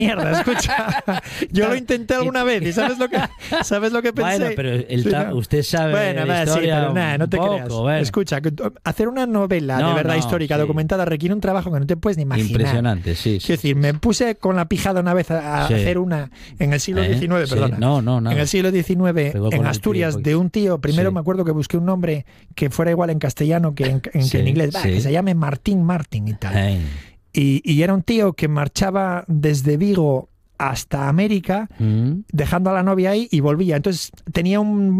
mierda, escucha. Yo lo intenté alguna vez y ¿sabes lo que pensé? Bueno, pero ¿no? usted sabe bueno, de sí, historia pero nada, no te poco, creas. bueno. Escucha, hacer una novela de verdad histórica documentada requiere un trabajo que no te puedes ni imaginar. Impresionante, sí. Quiero decir, me puse con la pijada una vez a hacer una en el siglo XIX, perdona. No. En el siglo XIX, en Asturias, de un tío. Primero me acuerdo que busqué un nombre que fuera igual en castellano que en inglés, que se llame Martín y tal. Y era un tío que marchaba desde Vigo hasta América, dejando a la novia ahí y volvía. Entonces tenía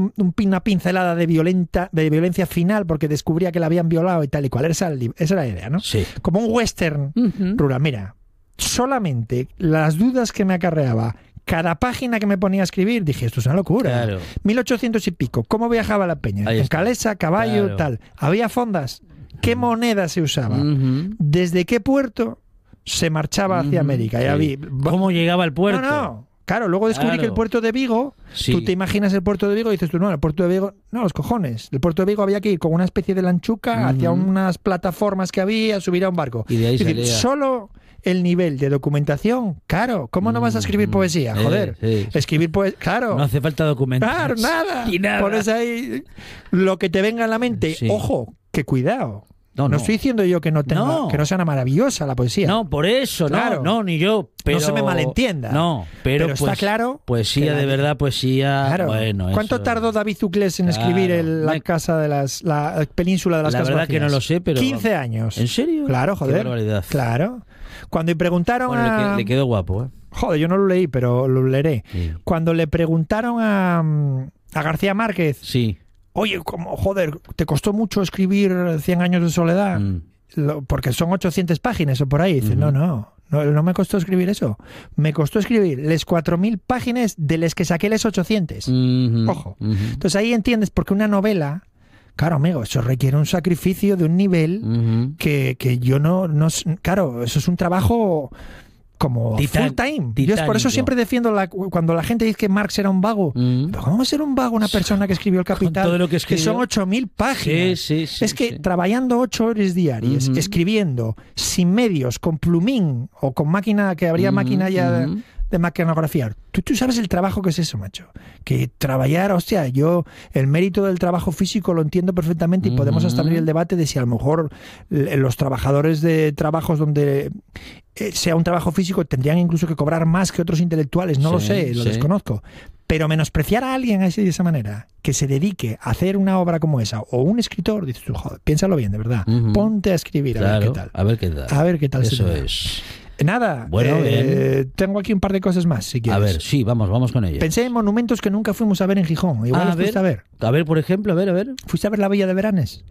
una pincelada de violencia final porque descubría que la habían violado y tal y cual. Esa era la idea, ¿no? Sí. Como un western rural. Mira, solamente las dudas que me acarreaba cada página que me ponía a escribir, dije, esto es una locura. Claro. 1800 y pico. ¿Cómo viajaba la peña? Ahí En está. calesa, caballo, tal. ¿Había fondas? ¿Qué moneda se usaba? ¿Desde qué puerto se marchaba hacia América? Ya vi. ¿Cómo llegaba al puerto? No. Claro, luego descubrí que el puerto de Vigo, tú te imaginas el puerto de Vigo y dices tú, no, el puerto de Vigo, no, los cojones. El puerto de Vigo había que ir con una especie de lanchuca hacia unas plataformas que había, subir a un barco. Y de ahí salía. Solo el nivel de documentación, claro. ¿Cómo no vas a escribir poesía? Joder. Escribir poesía, claro. No hace falta documentar. Claro, nada. Y nada. Pones ahí lo que te venga en la mente. Ojo, que cuidado. No estoy diciendo yo que no sea una maravillosa la poesía. No, por eso, claro. no, ni yo. Pero, no se me malentienda. No, pero está claro. Poesía de verdad, poesía. Claro. Bueno, ¿Cuánto eso... tardó David Zuclés en escribir la casa de la península de las casas vacías? La verdad que no lo sé, pero 15 años. ¿En serio? Claro, joder. Qué barbaridad. Claro. Cuando le preguntaron bueno, le quedó guapo, ¿eh? Joder, yo no lo leí, pero lo leeré. Sí. Cuando le preguntaron a García Márquez. Sí. Oye, joder, ¿te costó mucho escribir 100 años de soledad? Porque son 800 páginas o por ahí. Dice, no me costó escribir eso. Me costó escribir las 4.000 páginas de las que saqué las 800. Ojo. Entonces ahí entiendes por qué una novela, claro, amigo, eso requiere un sacrificio de un nivel que yo no... Claro, eso es un trabajo... como full time. Yo por eso siempre defiendo cuando la gente dice que Marx era un vago. ¿Pero cómo va a ser un vago una persona que escribió El Capital? Todo lo que son 8.000 páginas. Sí, es que trabajando 8 horas diarias, escribiendo, sin medios, con plumín o con máquina, que habría máquina ya de maquinografiar. Tú sabes el trabajo que es eso, macho. Que trabajar, hostia, yo el mérito del trabajo físico lo entiendo perfectamente y podemos hasta abrir el debate de si a lo mejor los trabajadores de trabajos donde sea un trabajo físico tendrían incluso que cobrar más que otros intelectuales, no lo sé, lo desconozco. Pero menospreciar a alguien así de esa manera, que se dedique a hacer una obra como esa, o un escritor, dices tú, joder, piénsalo bien, de verdad. Ponte a escribir, a ver qué tal. A ver qué tal. A ver qué tal. Eso es. Nada, bueno, tengo aquí un par de cosas más, si quieres. A ver, sí, vamos con ellas. Pensé en monumentos que nunca fuimos a ver en Gijón. Igual los fuiste a ver. A ver, por ejemplo, a ver. ¿Fuiste a ver la Villa de Beranes?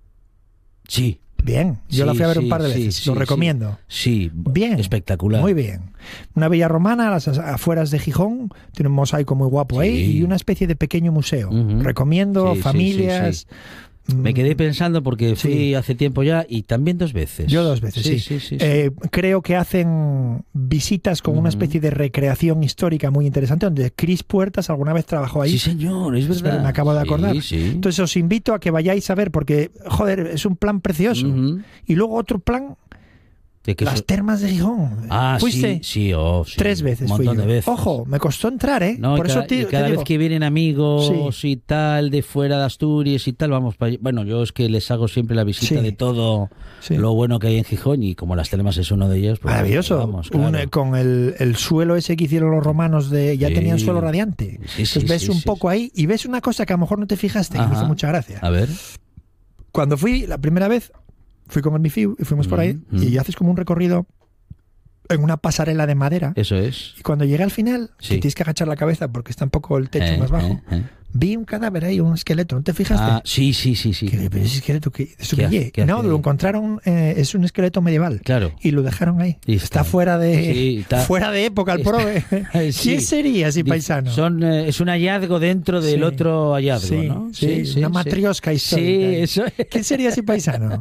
Sí. Bien, yo la fui a ver un par de veces, lo recomiendo. Sí, bien, espectacular. Muy bien. Una villa romana a las afueras de Gijón, tiene un mosaico muy guapo ahí y una especie de pequeño museo. Recomiendo, familias... Me quedé pensando porque fui hace tiempo ya y también 2 veces. Yo 2 veces, sí. Creo que hacen visitas con una especie de recreación histórica muy interesante, donde Cris Puertas alguna vez trabajó ahí. Sí, señor, es verdad. Me acabo de acordar. Entonces os invito a que vayáis a ver, porque, joder, es un plan precioso. Y luego otro plan... Las termas de Gijón. ¿Fuiste? Sí. 3 veces fui yo. De veces. Ojo, me costó entrar, ¿eh? No, por eso cada vez que vienen amigos y tal, de fuera de Asturias y tal, vamos para allá. Bueno, yo es que les hago siempre la visita de todo lo bueno que hay en Gijón y como las termas es uno de ellos. Pues, maravilloso. Vamos, claro. Con el suelo ese que hicieron los romanos, ya tenían suelo radiante. Entonces ves un poco ahí y ves una cosa que a lo mejor no te fijaste y me hizo mucha gracia. A ver. Cuando fui la primera vez, fui con el Mifiu y fuimos por ahí y haces como un recorrido en una pasarela de madera. Eso es. Y cuando llegué al final, que tienes que agachar la cabeza porque está un poco el techo más bajo, vi un cadáver ahí, un esqueleto. ¿No te fijaste? Sí. ¿Pero ese esqueleto qué? No, lo encontraron, es un esqueleto medieval. Claro. Y lo dejaron ahí. Está fuera de época el prove. ¿Quién sería ese paisano? Es un hallazgo dentro del otro hallazgo, ¿no? Una matriosca histórica. Sí, eso. ¿Quién sería ese paisano?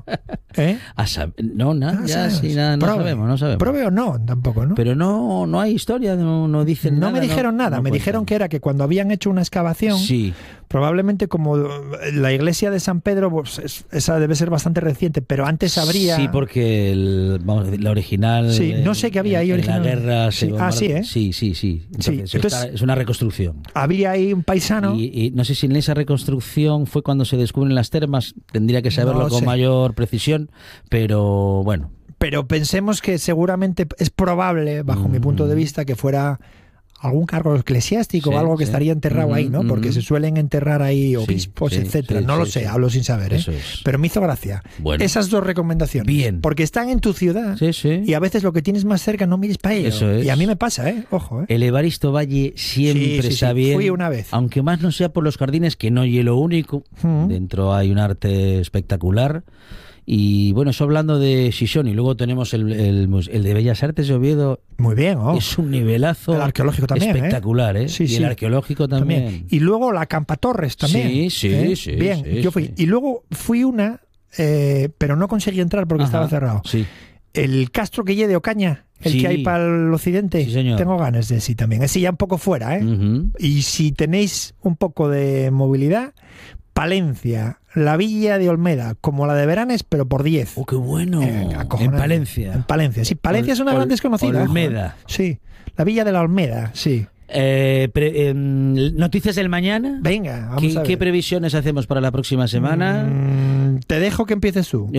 No sabemos. ¿Prove o no? Tampoco, ¿no? Pero no hay historia, no dicen nada. No me dijeron nada. Me dijeron que era que cuando habían hecho una excavación Sí. Probablemente como la iglesia de San Pedro, pues esa debe ser bastante reciente, pero antes habría... Sí, porque la original... Sí, no sé qué había ahí original. La guerra... Sí. Sí. Entonces, es una reconstrucción. Había ahí un paisano... Y no sé si en esa reconstrucción fue cuando se descubren las termas, tendría que saberlo con mayor precisión, pero bueno. Pero pensemos que seguramente es probable, bajo mi punto de vista, que fuera... algún cargo eclesiástico o algo que estaría enterrado ahí, ¿no? Porque se suelen enterrar ahí obispos, etcétera. No lo sé, hablo sin saber, ¿eh? Pero me hizo gracia. Bueno. Esas 2 recomendaciones. Bien. Porque están en tu ciudad y a veces lo que tienes más cerca no mires para ello. Eso es. Y a mí me pasa, ¿eh? Ojo, ¿eh? El Evaristo Valle siempre está bien. Fui una vez. Aunque más no sea por los jardines, que no y lo único. Dentro hay un arte espectacular. Y bueno, eso hablando de Xixón, y luego tenemos el de Bellas Artes de Oviedo. Muy bien, es un nivelazo. El arqueológico también, espectacular, ¿eh? Sí, y el arqueológico también. Y luego la Campa Torres también. Sí. Bien, yo fui. Y luego fui pero no conseguí entrar porque estaba cerrado. Sí. El Castro que lleve de Ocaña, el que hay para el occidente, tengo ganas de sí también. Ese ya un poco fuera, ¿eh? Y si tenéis un poco de movilidad, Palencia, la Villa de Olmeda, como la de Veranes, pero por 10. ¡Oh, qué bueno! En Palencia. En Palencia, sí. Palencia es una gran desconocida. Olmeda. Sí, la Villa de la Olmeda, sí. ¿Noticias del mañana? Venga, vamos a ver. ¿Qué previsiones hacemos para la próxima semana? Te dejo que empieces tú.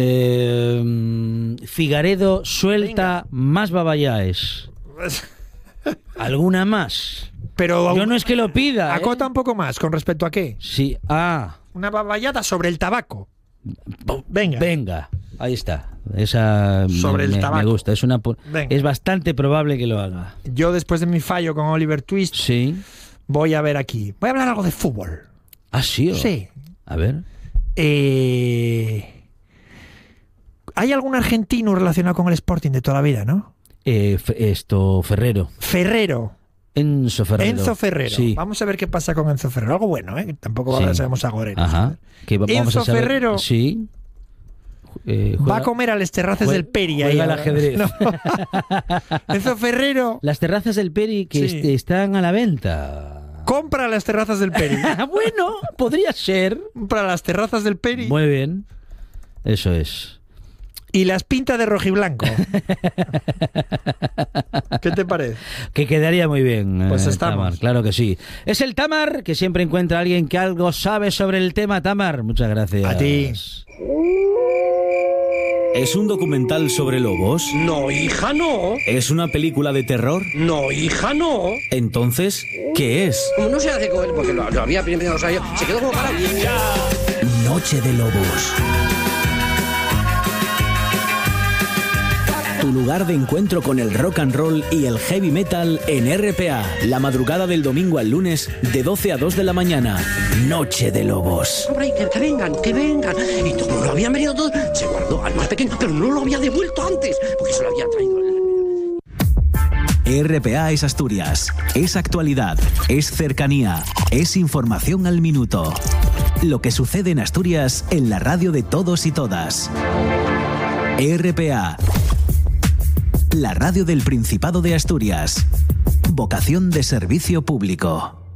Figaredo suelta más babayaes. ¿Alguna más? Pero yo no es que lo pida. Acota un poco más, ¿con respecto a qué? Sí, una babayada sobre el tabaco. Venga, ahí está. Esa sobre el tabaco. Me gusta. Es bastante probable que lo haga. Yo, después de mi fallo con Oliver Twist, voy a ver aquí. Voy a hablar algo de fútbol. ¿Ah, sí? Sí. A ver. Hay algún argentino relacionado con el Sporting de toda la vida, ¿no? Ferrero. Enzo Ferrero. Sí. Vamos a ver qué pasa con Enzo Ferrero. Algo bueno, ¿eh? Tampoco sabemos agoreros. Enzo Ferrero va a comer a las terrazas del Peri. Juega al ajedrez. No. Enzo Ferrero. Las terrazas del Peri que están a la venta. Compra las terrazas del Peri. Bueno, podría ser. Compra las terrazas del Peri. Muy bien. Eso es. Y las pinta de rojiblanco. ¿Qué te parece? Que quedaría muy bien. Pues estamos. Tamar, claro que sí. Es el Tamar, que siempre encuentra a alguien que algo sabe sobre el tema. Tamar, muchas gracias. A ti. ¿Es un documental sobre lobos? No, hija, no. ¿Es una película de terror? No, hija, no. Entonces, ¿qué es? Como no se hace con él, porque lo había primero, o sea, se quedó como para... Noche de Lobos. Tu lugar de encuentro con el rock and roll y el heavy metal en RPA. La madrugada del domingo al lunes, de 12 a 2 de la mañana. Noche de Lobos. Hombre, que vengan. Y como lo habían venido todos, se guardó al más pequeño, pero no lo había devuelto antes, porque se lo había traído. RPA es Asturias, es actualidad, es cercanía, es información al minuto. Lo que sucede en Asturias en la radio de todos y todas. RPA. La radio del Principado de Asturias. Vocación de servicio público.